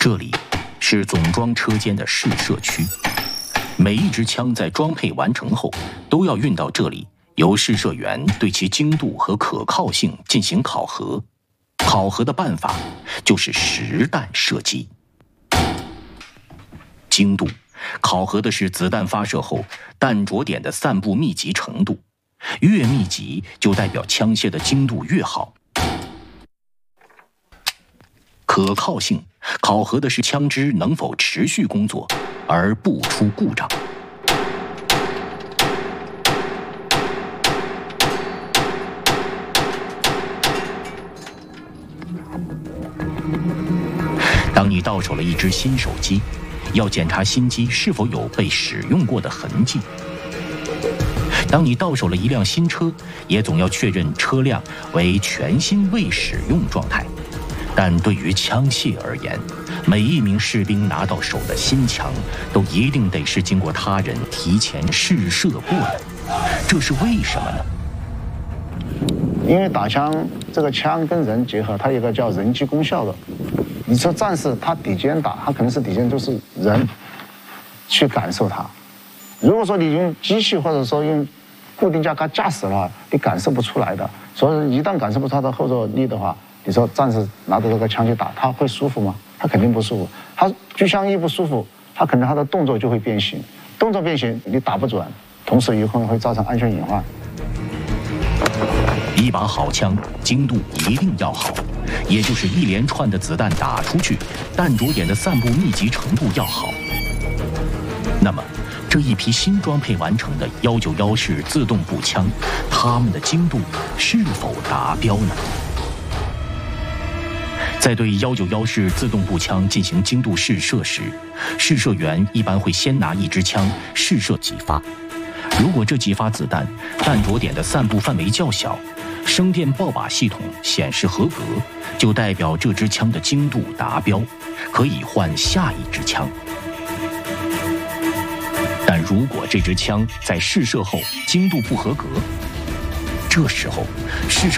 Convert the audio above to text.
这里是总装车间的试射区，每一支枪在装配完成后，都要运到这里，由试射员对其精度和可靠性进行考核。考核的办法就是实弹射击。精度考核的是子弹发射后弹着点的散布密集程度，越密集就代表枪械的精度越好。可靠性考核的是枪支能否持续工作，而不出故障。当你到手了一只新手机，要检查新机是否有被使用过的痕迹。当你到手了一辆新车，也总要确认车辆为全新未使用状态。但对于枪械而言，每一名士兵拿到手的新枪都一定得是经过他人提前试射过的，这是为什么呢？ 因为打枪这个枪跟人结合，它有一个叫人机功效的。你说战士他抵肩打，他可能是抵肩就是人去感受它。如果说你用机器或者说用固定架架死了，你感受不出来的。所以一旦感受不出它的后坐力的话，你说战士拿着这个枪去打，他会舒服吗？他肯定不舒服。他狙枪一不舒服，他可能他的动作就会变形，动作变形你打不准，同时有可能会造成安全隐患。 一把好枪精度一定要好，也就是一连串的子弹打出去，弹着点的散布密集程度要好。那么这一批新装配完成的191式自动步枪，它们的精度是否达标呢？在对191式自动步枪进行精度试射时，试射员一般会先拿一支枪试射几发。如果这几发子弹弹着点的散布范围较小，声电爆靶系统显示合格，就代表这支枪的精度达标，可以换下一支枪。但如果这支枪在试射后精度不合格，这时候试射